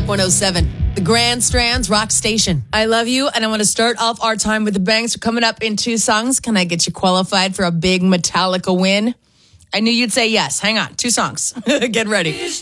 107, the Grand Strands Rock Station. I love you, and I want to start off our time with the bangs. We're coming up in 2 songs. Can I get you qualified for a big Metallica win? I knew you'd say yes. Hang on, 2 songs. Get ready.